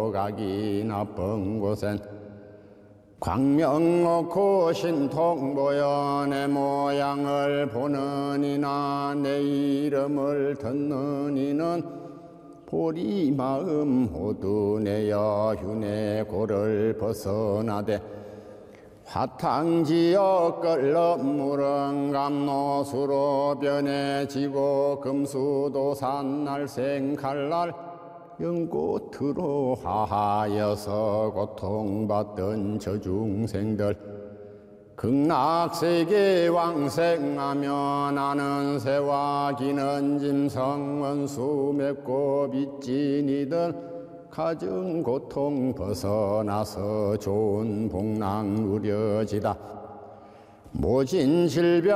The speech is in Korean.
가기 나쁜 곳엔 광명 놓고 신통 보여 내 모양을 보는 이나 내 이름을 듣는 이는 보리 마음 모두 내어 휴내 고를 벗어나되 화탕지어 끓는 물은 감노수로 변해지고 금수도산 날생 칼날 연꽃으로 하하여서 고통받던 저 중생들 극락세계 왕생하며 나는 새와 기는 짐승 원수 맺고 빚진이들 가증 고통 벗어나서 좋은 복락 누려지다 모진 질병